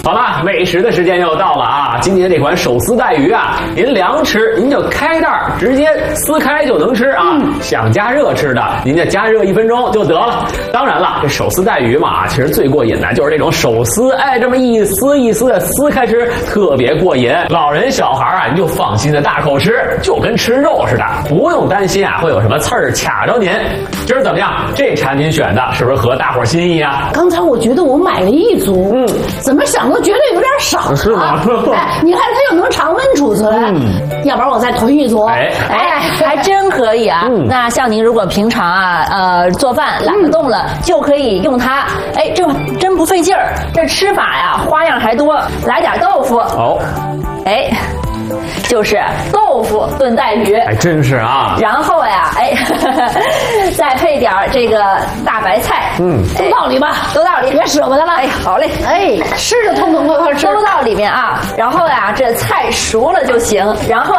好了，美食的时间又到了啊！今天这款手撕带鱼啊，您凉吃您就开袋直接撕开就能吃啊。想加热吃的，您就加热1分钟就得了。当然了，这手撕带鱼嘛，其实最过瘾的就是这种手撕，哎，这么一丝一丝的撕开吃，特别过瘾。老人小孩啊，你就放心的大口吃，就跟吃肉似的，不用担心啊会有什么刺儿卡着您。今儿怎么样？这产品选的是不是合大伙心意啊？ 刚才我觉得我买了1组，怎么想都觉得有点少， 是吗？ 哎，你看它又能常温储存，要不然我再囤1组。 哎，还真可以啊。那像您如果平常啊，做饭懒得动了，就可以用它。哎，这真不费劲儿。这吃法呀，花样还多。来点豆腐。 哦， 哎。就是豆腐炖带鱼， 还真是啊。 然后呀，哎，再配点这个大白菜， 都到里吧， 都到里， 别舍不得了。 哎，好嘞， 哎，吃着痛痛快快吃， 都到里面啊。然后呀，这菜熟了就行，然后。